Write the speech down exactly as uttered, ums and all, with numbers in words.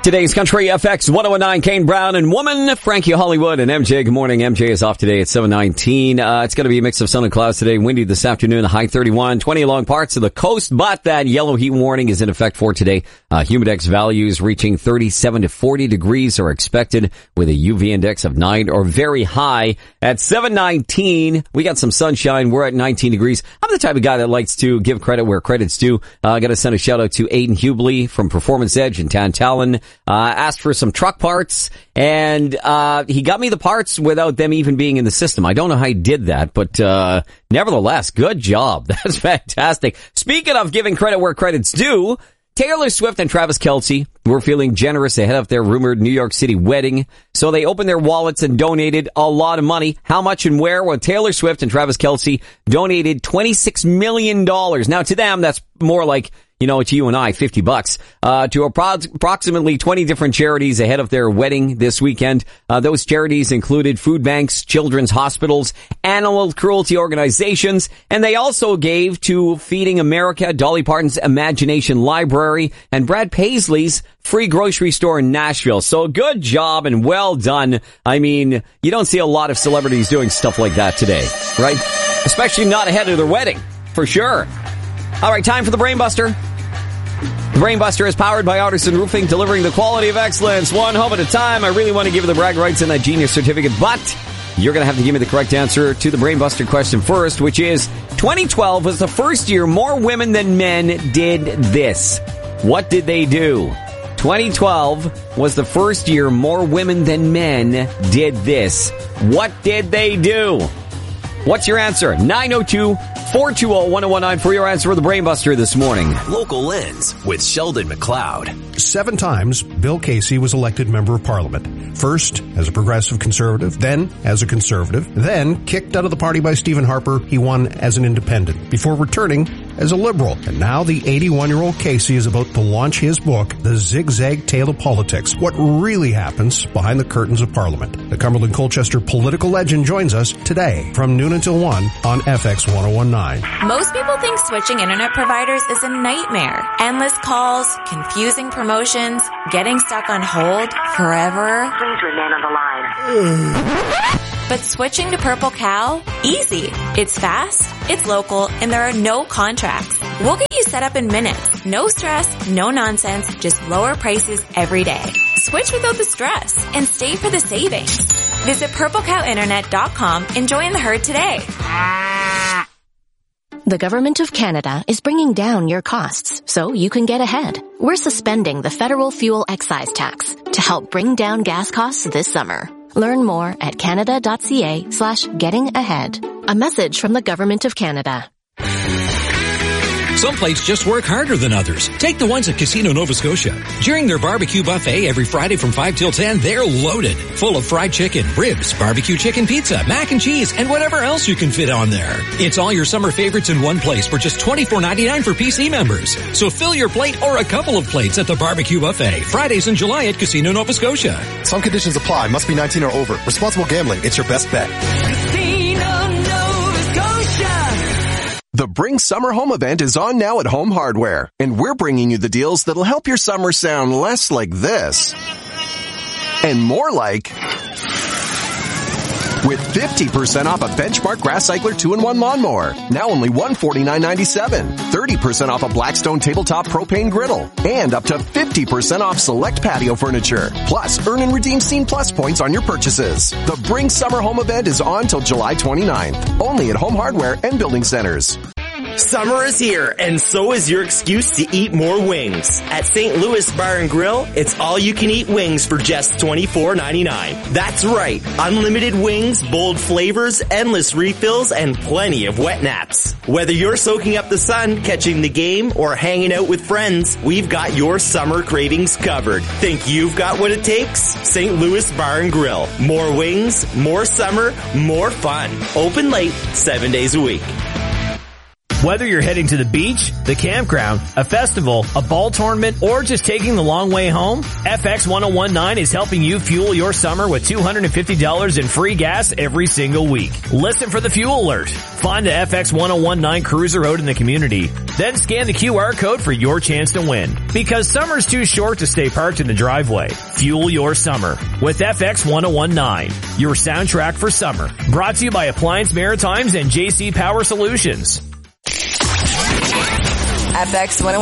Today's Country F X one oh nine, Kane Brown and Woman, Frankie Hollywood and M J. Good morning. M J is off today at seven nineteen. Uh, it's going to be a mix of sun and clouds today. Windy this afternoon, high thirty-one, twenty along parts of the coast, but that yellow heat warning is in effect for today. Uh, humidex values reaching thirty-seven to forty degrees are expected with a U V index of nine or very high. At seven nineteen, we got some sunshine. We're at nineteen degrees. I'm the type of guy that likes to give credit where credit's due. Uh, I got to send a shout out to Aiden Hubley from Performance Edge in Tantallon. Uh, asked for some truck parts, and uh he got me the parts without them even being in the system. I don't know how he did that, but uh nevertheless, good job. That's fantastic. Speaking of giving credit where credit's due, Taylor Swift and Travis Kelce were feeling generous ahead of their rumored New York City wedding, so they opened their wallets and donated a lot of money. How much and where? Well, Taylor Swift and Travis Kelce donated twenty-six million dollars. Now, to them, that's more like, you know, to you and I, fifty bucks, uh, to appro- approximately twenty different charities ahead of their wedding this weekend. Uh, those charities included food banks, children's hospitals, animal cruelty organizations, and they also gave to Feeding America, Dolly Parton's Imagination Library, and Brad Paisley's free grocery store in Nashville. So good job and well done. I mean, you don't see a lot of celebrities doing stuff like that today, right? Especially not ahead of their wedding, for sure. All right, time for the Brainbuster. The Brainbuster is powered by Artisan Roofing, delivering the quality of excellence one home at a time. I really want to give you the brag rights and that genius certificate, but you're going to have to give me the correct answer to the Brainbuster question first, which is twenty twelve was the first year more women than men did this. What did they do? twenty twelve was the first year more women than men did this. What did they do? What's your answer? nine oh two, four two oh, one oh one nine for your answer for the Brainbuster this morning. Local Lens with Sheldon McLeod. Seven times, Bill Casey was elected member of parliament. First as a progressive conservative, then as a conservative, then kicked out of the party by Stephen Harper, he won as an independent, before returning as a liberal. And now the eighty-one-year-old Casey is about to launch his book, The Zigzag Tale of Politics, What Really Happens Behind the Curtains of Parliament. The Cumberland Colchester political legend joins us today from noon until one on F X one oh one nine. Most people think switching internet providers is a nightmare. Endless calls, confusing promotions, getting stuck on hold forever. Please remain on the line. But switching to Purple Cow? Easy. It's fast, it's local, and there are no contracts. We'll get you set up in minutes. No stress, no nonsense, just lower prices every day. Switch without the stress and stay for the savings. Visit purple cow internet dot com and join the herd today. The Government of Canada is bringing down your costs so you can get ahead. We're suspending the federal fuel excise tax to help bring down gas costs this summer. Learn more at canada.ca slash getting ahead. A message from the Government of Canada. Some plates just work harder than others. Take the ones at Casino Nova Scotia. During their barbecue buffet every Friday from five till ten, they're loaded. Full of fried chicken, ribs, barbecue chicken pizza, mac and cheese, and whatever else you can fit on there. It's all your summer favorites in one place for just twenty-four ninety-nine for P C members. So fill your plate or a couple of plates at the barbecue buffet. Fridays in July at Casino Nova Scotia. Some conditions apply. Must be nineteen or over. Responsible gambling. It's your best bet. Casino Nova Scotia. The Bring Summer Home event is on now at Home Hardware, and we're bringing you the deals that'll help your summer sound less like this and more like with fifty percent off a Benchmark Grass Cycler two in one lawnmower, now only one hundred forty-nine ninety-seven, thirty percent off a Blackstone tabletop propane griddle, and up to fifty percent off select patio furniture. Plus, earn and redeem Scene Plus points on your purchases. The Bring Summer Home event is on till July twenty-ninth, only at Home Hardware and Building Centers. Summer is here, and so is your excuse to eat more wings. At Saint Louis Bar and Grill, it's all-you-can-eat wings for just twenty-four ninety-nine. That's right, unlimited wings, bold flavors, endless refills, and plenty of wet naps. Whether you're soaking up the sun, catching the game, or hanging out with friends, we've got your summer cravings covered. Think you've got what it takes? Saint Louis Bar and Grill. More wings, more summer, more fun. Open late, seven days a week. Whether you're heading to the beach, the campground, a festival, a ball tournament, or just taking the long way home, F X ten nineteen is helping you fuel your summer with two hundred fifty dollars in free gas every single week. Listen for the fuel alert. Find the F X ten nineteen Cruiser out in the community. Then scan the Q R code for your chance to win. Because summer's too short to stay parked in the driveway. Fuel your summer with F X ten nineteen, your soundtrack for summer. Brought to you by Appliance Maritimes and J C Power Solutions. F X one oh one